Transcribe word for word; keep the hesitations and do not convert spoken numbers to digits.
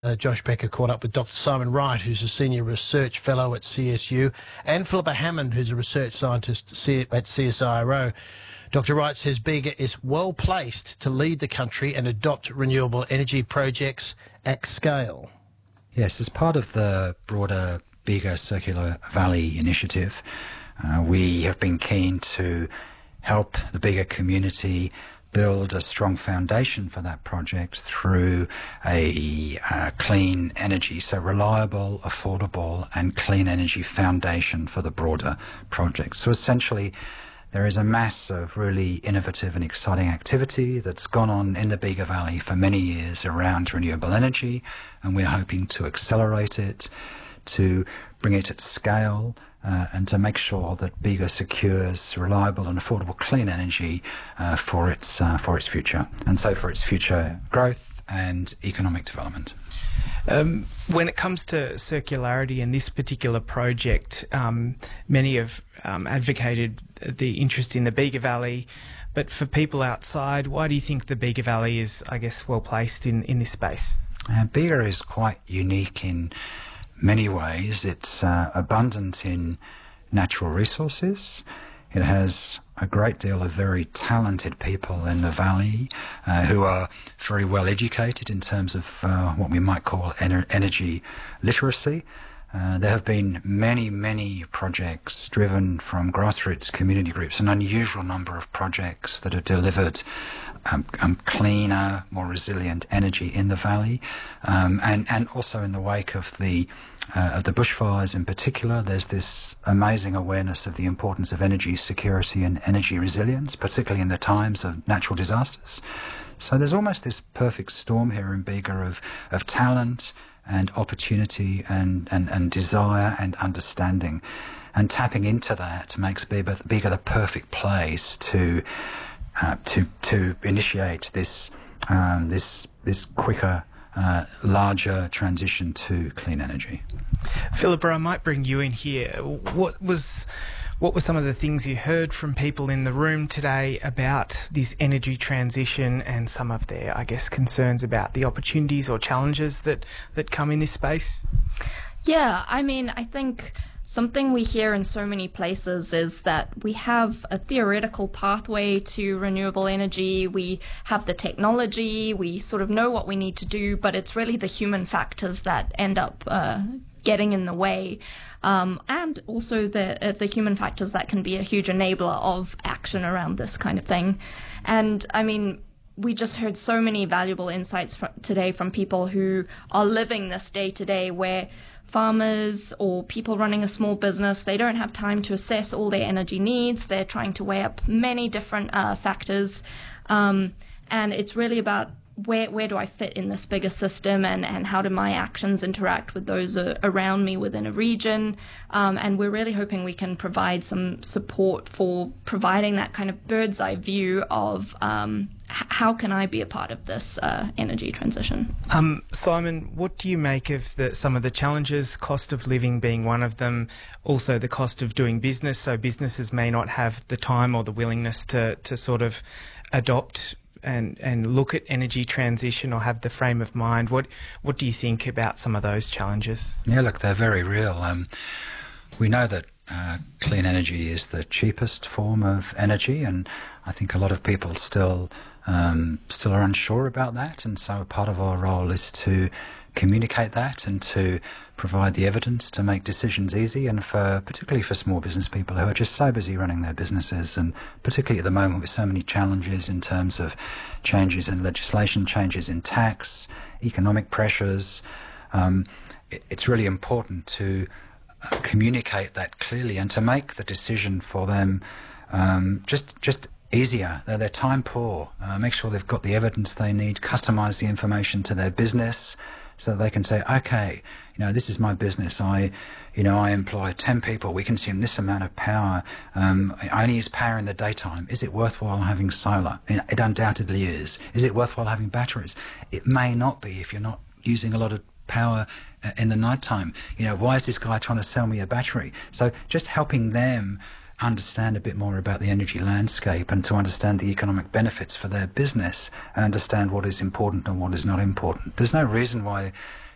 Uh, Josh Becker caught up with Doctor Simon Wright, who's a Senior Research Fellow at C S U, and Philippa Hammond, who's a Research Scientist at C S I R O. Doctor Wright says Bega is well placed to lead the country and adopt renewable energy projects at scale. Yes, as part of the broader Bega Circular Valley initiative, uh, we have been keen to help the Bega community build a strong foundation for that project through a uh, clean energy, so reliable, affordable and clean energy foundation for the broader project. So essentially there is a mass of really innovative and exciting activity that's gone on in the Bega Valley for many years around renewable energy, and we're hoping to accelerate it, to bring it at scale, Uh, and to make sure that Bega secures reliable and affordable clean energy uh, for its uh, for its future, and so for its future growth and economic development. Um, when it comes to circularity in this particular project, um, many have um, advocated the interest in the Bega Valley, but for people outside, why do you think the Bega Valley is, I guess, well placed in, in this space? Uh, Bega is quite unique in many ways. It's uh, abundant in natural resources. It has a great deal of very talented people in the valley uh, who are very well educated in terms of uh, what we might call ener energy literacy. Uh, there have been many, many projects driven from grassroots community groups, an unusual number of projects that have delivered um, um, cleaner, more resilient energy in the valley, um, and, and also in the wake of the Uh, of the bushfires in particular. There's this amazing awareness of the importance of energy security and energy resilience, particularly in the times of natural disasters. So there's almost this perfect storm here in Bega of, of talent and opportunity and, and, and desire and understanding. And tapping into that makes Bega, Bega the perfect place to, uh, to, to initiate this, um, this, this quicker Uh, larger transition to clean energy. Philippa, I might bring you in here. What was, what were some of the things you heard from people in the room today about this energy transition and some of their, I guess, concerns about the opportunities or challenges that, that come in this space? Yeah, I mean, I think something we hear in so many places is that we have a theoretical pathway to renewable energy, we have the technology, we sort of know what we need to do, but it's really the human factors that end up uh, getting in the way. Um, and also the, uh, the human factors that can be a huge enabler of action around this kind of thing. And I mean, we just heard so many valuable insights fr today from people who are living this day to day, where farmers or people running a small business, they don't have time to assess all their energy needs. They're trying to weigh up many different uh, factors. Um, and it's really about where, where do I fit in this bigger system, and, and how do my actions interact with those uh, around me within a region. Um, and we're really hoping we can provide some support for providing that kind of bird's eye view of um, how can I be a part of this uh, energy transition? Um, Simon, what do you make of the, some of the challenges, cost of living being one of them, also the cost of doing business, so businesses may not have the time or the willingness to, to sort of adopt and, and look at energy transition or have the frame of mind? What, what do you think about some of those challenges? Yeah, look, they're very real. Um, we know that uh, clean energy is the cheapest form of energy, and I think a lot of people still Um, still are unsure about that, and so part of our role is to communicate that and to provide the evidence to make decisions easy, and for particularly for small business people who are just so busy running their businesses, and particularly at the moment with so many challenges in terms of changes in legislation, changes in tax, economic pressures. Um, it, it's really important to uh, communicate that clearly and to make the decision for them um, just just easier. They're, they're time poor. Uh, make sure they've got the evidence they need, customize the information to their business so that they can say, okay, you know, this is my business. I, you know, I employ ten people. We consume this amount of power. Um, I only use power in the daytime. Is it worthwhile having solar? It undoubtedly is. Is it worthwhile having batteries? It may not be if you're not using a lot of power in the nighttime. You know, why is this guy trying to sell me a battery? So just helping them understand a bit more about the energy landscape and to understand the economic benefits for their business and understand what is important and what is not important. There's no reason why